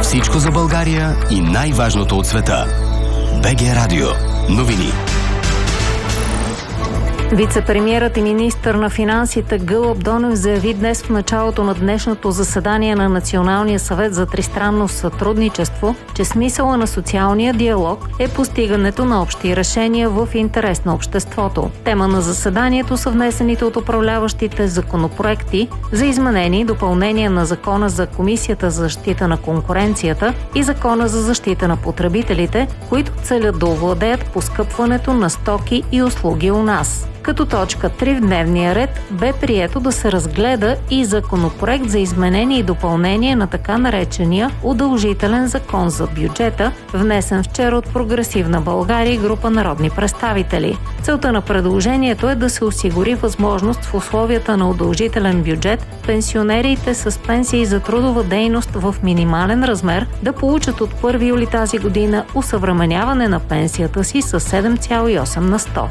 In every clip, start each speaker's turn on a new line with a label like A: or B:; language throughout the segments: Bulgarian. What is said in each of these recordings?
A: Всичко за България и най-важното от света. БГ Радио. Новини.
B: Вице-премиерът и министър на финансите Гълъб Донев заяви днес в началото на днешното заседание на Националния съвет за тристранно сътрудничество, че смисъла на социалния диалог е постигането на общи решения в интерес на обществото. Тема на заседанието са внесените от управляващите законопроекти за изменение и допълнение на Закона за Комисията за защита на конкуренцията и Закона за защита на потребителите, които целят да овладеят поскъпването на стоки и услуги у нас. Като точка 3 в дневния ред бе прието да се разгледа и законопроект за изменение и допълнение на така наречения удължителен закон за бюджета, внесен вчера от Прогресивна България и група народни представители. Целта на предложението е да се осигури възможност в условията на удължителен бюджет пенсионерите с пенсии за трудова дейност в минимален размер да получат от 1 юли тази година усъвременяване на пенсията си с 7,8 на 100.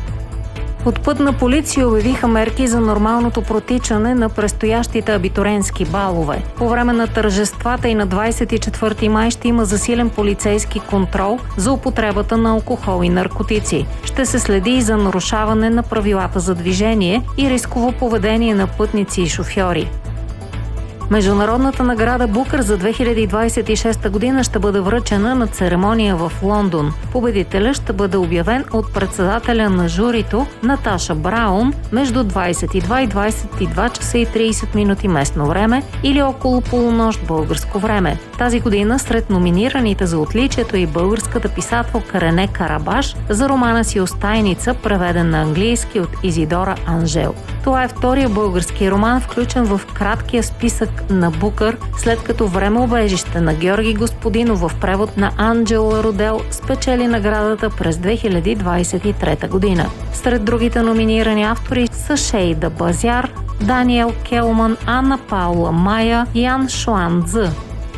B: От Пътна полиция обявиха мерки за нормалното протичане на предстоящите абитуриентски балове. По време на тържествата и на 24 май ще има засилен полицейски контрол за употребата на алкохол и наркотици. Ще се следи и за нарушаване на правилата за движение и рисково поведение на пътници и шофьори. Международната награда Букър за 2026 година ще бъде връчена на церемония в Лондон. Победителят ще бъде обявен от председателя на журито Наташа Браун между 22 и 22 часа и 30 минути местно време или около полунощ българско време. Тази година сред номинираните за отличието е и българската писателка Рене Карабаш за романа си "Остайница", преведен на английски от Изидора Анжел. Това е втория български роман, включен в краткия списък на Букър, след като "Времеубежище" на Георги Господинов в превод на Анджела Родел спечели наградата през 2023 година. Сред другите номинирани автори са Шейда Базяр, Даниел Келман, Анна Паула Майя и Ян Шуанцзъ.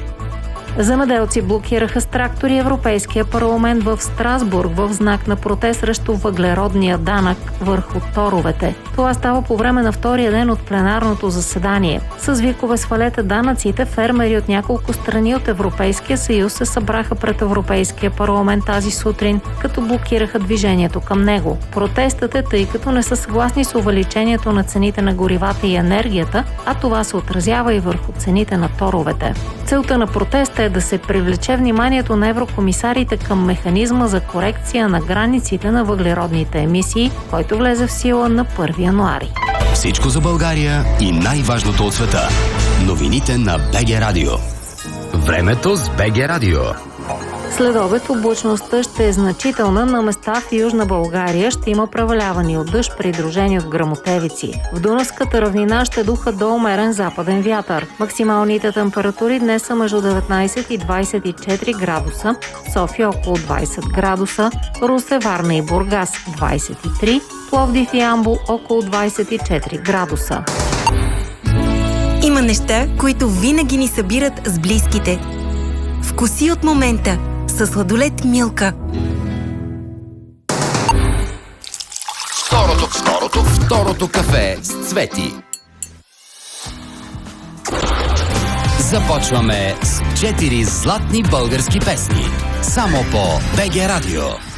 B: Земеделци блокираха с трактори Европейския парламент в Страсбург в знак на протест срещу въглеродния данък върху торовете. Това става по време на втория ден от пленарното заседание. С викове "Свалете данъците", фермери от няколко страни от Европейския съюз се събраха пред Европейския парламент тази сутрин, като блокираха движението към него. Протестът е, тъй като не са съгласни с увеличението на цените на горивата и енергията, а това се отразява и върху цените на торовете. Целта на протеста е да се привлече вниманието на еврокомисарите към механизма за корекция на границите на въглеродните емисии, който влезе в сила на 1 януари.
A: Всичко за България и най-важното от света. Новините на БГ Радио. Времето с БГ Радио.
B: След обед облачността ще е значителна, на места в Южна България ще има преваляване от дъжд, придружени от гръмотевици. В Дунавската равнина ще духа до умерен западен вятър. Максималните температури днес са между 19 и 24 градуса, София около 20 градуса, Русе, Варна и Бургас 23, Пловдив и Ямбол около 24 градуса.
C: Има неща, които винаги ни събират с близките. Вкуси от момента със сладолед Милка.
A: Второто кафе с Цвети. Започваме с 4 златни български песни. Само по БГ Радио.